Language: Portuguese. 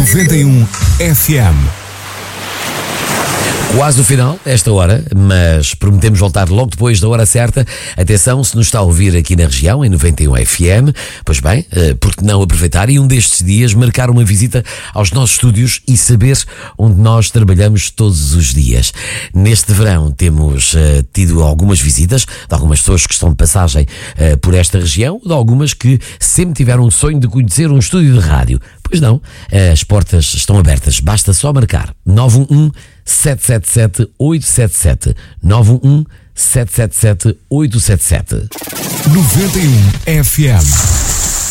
91 FM. Quase no final, esta hora, mas prometemos voltar logo depois da hora certa. Atenção, se nos está a ouvir aqui na região, em 91 FM, pois bem, por que não aproveitar e um destes dias marcar uma visita aos nossos estúdios e saber onde nós trabalhamos todos os dias. Neste verão temos tido algumas visitas de algumas pessoas que estão de passagem por esta região, de algumas que sempre tiveram um sonho de conhecer um estúdio de rádio. Pois não, as portas estão abertas, basta só marcar 911 777 877 911 777 877. 91 FM.